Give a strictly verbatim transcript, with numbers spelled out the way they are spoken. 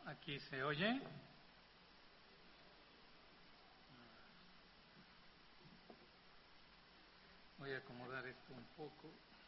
Aquí se oye. Voy a acomodar esto un poco.